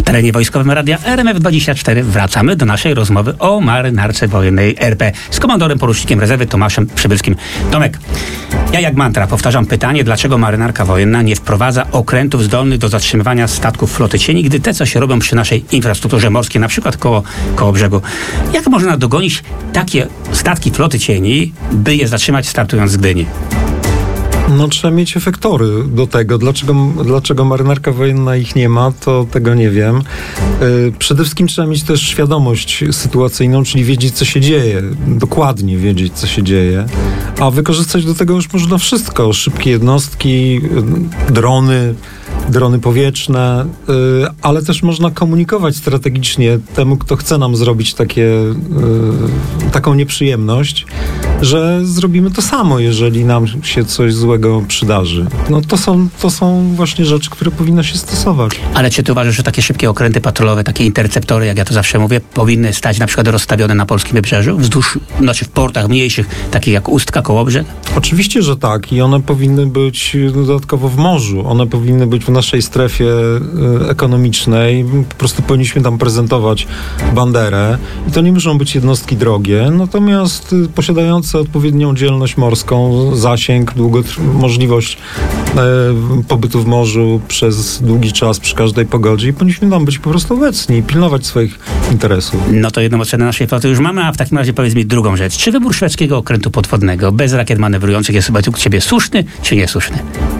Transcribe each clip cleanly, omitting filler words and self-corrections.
terenie wojskowym Radia RMF24 wracamy do naszej rozmowy o marynarce wojennej RP z komandorem porucznikiem rezerwy Tomaszem Przybylskim. Tomek, ja jak mantra powtarzam pytanie, dlaczego marynarka wojenna nie wprowadza okrętów zdolnych do zatrzymywania statków floty cieni, gdy te, co się robią przy naszej infrastrukturze morskiej, na przykład koło brzegu. Jak można dogonić takie statki floty cieni, by je zatrzymać startując z Gdyni? No trzeba mieć efektory do tego. Dlaczego marynarka wojenna ich nie ma, to tego nie wiem. Przede wszystkim trzeba mieć też świadomość sytuacyjną, czyli wiedzieć, co się dzieje. Dokładnie wiedzieć, co się dzieje. A wykorzystać do tego już można wszystko. Szybkie jednostki, drony powietrzne, ale też można komunikować strategicznie temu, kto chce nam zrobić taką nieprzyjemność, że zrobimy to samo, jeżeli nam się coś złego przydarzy. No to są właśnie rzeczy, które powinno się stosować. Ale czy ty uważasz, że takie szybkie okręty patrolowe, takie interceptory, jak ja to zawsze mówię, powinny stać na przykład rozstawione na polskim wybrzeżu, w portach mniejszych, takich jak Ustka, Kołobrzeg? Oczywiście, że tak. I one powinny być dodatkowo w morzu. One powinny być w naszej strefie ekonomicznej. Po prostu powinniśmy tam prezentować banderę. I to nie muszą być jednostki drogie, natomiast posiadające odpowiednią dzielność morską, zasięg, możliwość pobytu w morzu przez długi czas, przy każdej pogodzie i powinniśmy tam być po prostu obecni i pilnować swoich interesów. No to jedną ocenę naszej floty już mamy, a w takim razie powiedz mi drugą rzecz. Czy wybór szwedzkiego okrętu podwodnego bez rakiet manewrujących jest według ciebie słuszny, czy niesłuszny?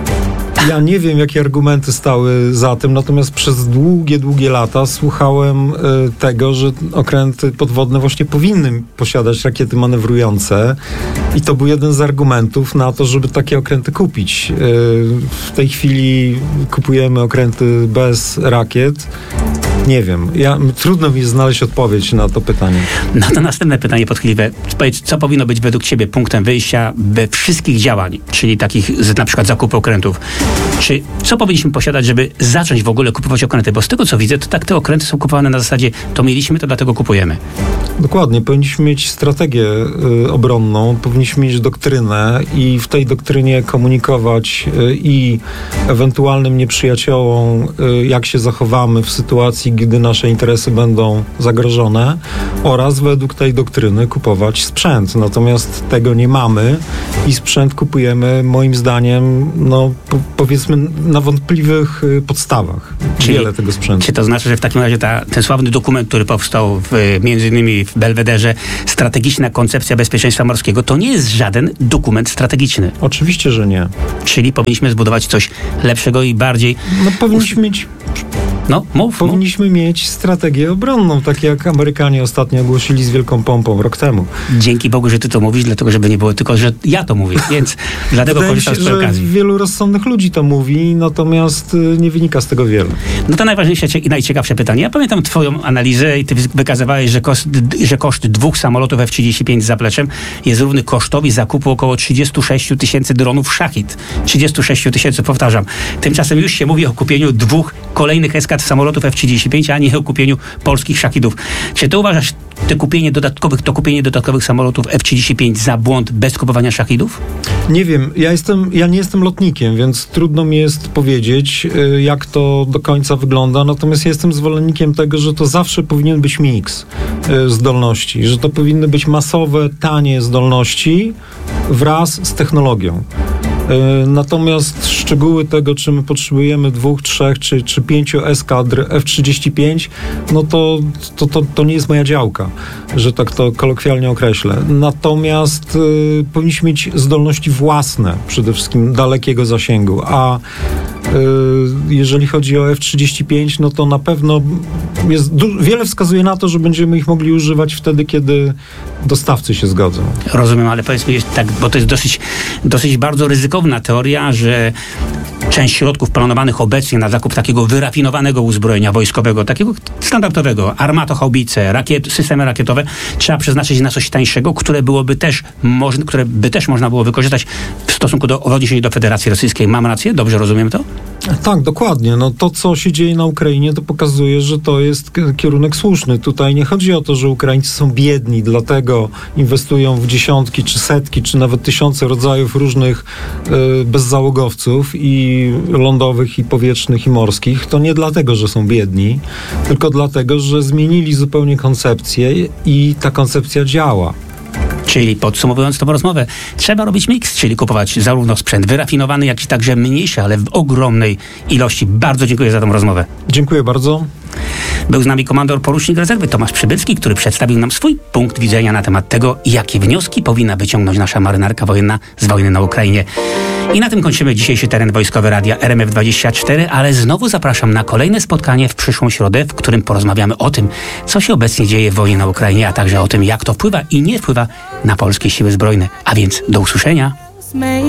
Ja nie wiem, jakie argumenty stały za tym, natomiast przez długie lata słuchałem tego, że okręty podwodne właśnie powinny posiadać rakiety manewrujące i to był jeden z argumentów na to, żeby takie okręty kupić. W tej chwili kupujemy okręty bez rakiet. Nie wiem. Trudno mi znaleźć odpowiedź na to pytanie. No to następne pytanie podchwytliwe. Powiedz, co powinno być według ciebie punktem wyjścia we wszystkich działań, czyli takich na przykład zakupu okrętów? Co powinniśmy posiadać, żeby zacząć w ogóle kupować okręty? Bo z tego, co widzę, to tak te okręty są kupowane na zasadzie to mieliśmy, to dlatego kupujemy. Dokładnie. Powinniśmy mieć strategię obronną, powinniśmy mieć doktrynę i w tej doktrynie komunikować i ewentualnym nieprzyjaciołom, jak się zachowamy w sytuacji, gdy nasze interesy będą zagrożone oraz według tej doktryny kupować sprzęt. Natomiast tego nie mamy i sprzęt kupujemy moim zdaniem, powiedzmy na wątpliwych podstawach. Wiele tego sprzętu. Czy to znaczy, że w takim razie ten sławny dokument, który powstał między innymi w Belwederze, strategiczna koncepcja bezpieczeństwa morskiego, to nie jest żaden dokument strategiczny? Oczywiście, że nie. Czyli powinniśmy zbudować coś lepszego i bardziej... powinniśmy mieć... Powinniśmy mieć strategię obronną, tak jak Amerykanie ostatnio ogłosili z wielką pompą rok temu. Dzięki Bogu, że ty to mówisz, dlatego żeby nie było tylko, że ja to mówię, więc dlatego korzystam z tej okazji. Wielu rozsądnych ludzi to mówi, natomiast nie wynika z tego wiele. No to najważniejsze i najciekawsze pytanie. Ja pamiętam twoją analizę i ty wykazywałeś, że koszt 2 samolotów F-35 z zapleczem jest równy kosztowi zakupu około 36 tysięcy dronów Szachid. 36 tysięcy, powtarzam. Tymczasem już się mówi o kupieniu 2 kolejnych eskad samolotów F-35, a nie o kupieniu polskich Szachidów. Czy ty uważasz to kupienie dodatkowych samolotów F-35 za błąd bez kupowania Szachidów? Nie wiem. Ja nie jestem lotnikiem, więc trudno mi jest powiedzieć, jak to do końca wygląda. Natomiast ja jestem zwolennikiem tego, że to zawsze powinien być miks zdolności. Że to powinny być masowe, tanie zdolności wraz z technologią. Natomiast szczegóły tego, czy my potrzebujemy 2, 3 czy 5 eskadr F-35, to nie jest moja działka, że tak to kolokwialnie określę. Natomiast powinniśmy mieć zdolności własne, przede wszystkim dalekiego zasięgu, a jeżeli chodzi o F-35, to na pewno wiele wskazuje na to, że będziemy ich mogli używać wtedy, kiedy dostawcy się zgodzą. Rozumiem, ale powiedz mi tak, bo to jest dosyć bardzo ryzykowna teoria, że część środków planowanych obecnie na zakup takiego wyrafinowanego uzbrojenia wojskowego, takiego standardowego, armatohaubice, systemy rakietowe, trzeba przeznaczyć na coś tańszego, które by też można było wykorzystać w stosunku w odniesieniu do Federacji Rosyjskiej. Mam rację? Dobrze rozumiem to? Tak, dokładnie. No to, co się dzieje na Ukrainie, to pokazuje, że to jest kierunek słuszny. Tutaj nie chodzi o to, że Ukraińcy są biedni, dlatego inwestują w dziesiątki, czy setki, czy nawet tysiące rodzajów różnych bezzałogowców i lądowych, i powietrznych, i morskich. To nie dlatego, że są biedni, tylko dlatego, że zmienili zupełnie koncepcję i ta koncepcja działa. Czyli podsumowując tą rozmowę, trzeba robić miks, czyli kupować zarówno sprzęt wyrafinowany, jak i także mniejszy, ale w ogromnej ilości. Bardzo dziękuję za tą rozmowę. Dziękuję bardzo. Był z nami komandor porucznik rezerwy Tomasz Przybycki, który przedstawił nam swój punkt widzenia na temat tego, jakie wnioski powinna wyciągnąć nasza marynarka wojenna z wojny na Ukrainie. I na tym kończymy dzisiejszy teren wojskowy radia RMF24, ale znowu zapraszam na kolejne spotkanie w przyszłą środę, w którym porozmawiamy o tym, co się obecnie dzieje w wojnie na Ukrainie, a także o tym, jak to wpływa i nie wpływa na polskie siły zbrojne. A więc do usłyszenia.